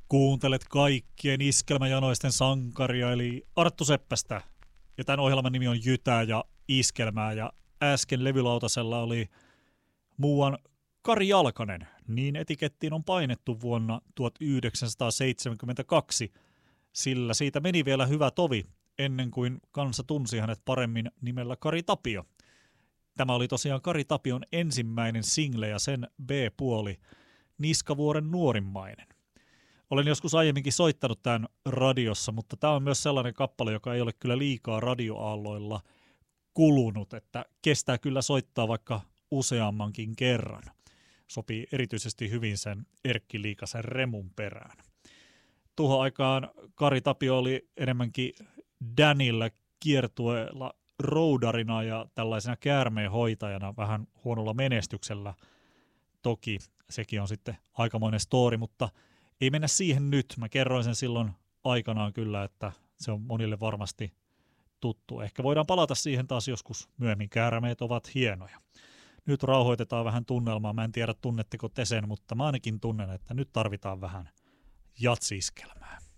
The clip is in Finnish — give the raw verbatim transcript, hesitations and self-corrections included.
Kuuntelet kaikkien iskelmäjanoisten sankaria, eli Arttu Seppästä. Ja tämän ohjelman nimi on Jytää ja Iskelmää, ja äsken levylautasella oli muuan Kari Jalkanen. Niin etikettiin on painettu vuonna tuhatyhdeksänsataaseitsemänkymmentäkaksi, sillä siitä meni vielä hyvä tovi, ennen kuin kansa tunsi hänet paremmin nimellä Kari Tapio. Tämä oli tosiaan Kari Tapion ensimmäinen single ja sen B-puoli, Niskavuoren nuorimmainen. Olen joskus aiemminkin soittanut tämän radiossa, mutta tämä on myös sellainen kappale, joka ei ole kyllä liikaa radioaalloilla kulunut, että kestää kyllä soittaa vaikka useammankin kerran. Sopii erityisesti hyvin sen Erkki Liikasen remun perään. Tuohon aikaan Kari Tapio oli enemmänkin Danillä kiertueella roudarina ja tällaisena käärmeenhoitajana vähän huonolla menestyksellä. Toki sekin on sitten aikamoinen story, mutta ei mennä siihen nyt. Mä kerroin sen silloin aikanaan kyllä, että se on monille varmasti tuttu. Ehkä voidaan palata siihen taas joskus myöhemmin. Käärmeet ovat hienoja. Nyt rauhoitetaan vähän tunnelmaa. Mä en tiedä, tunnetteko te sen, mutta mä ainakin tunnen, että nyt tarvitaan vähän jatsiskelmää.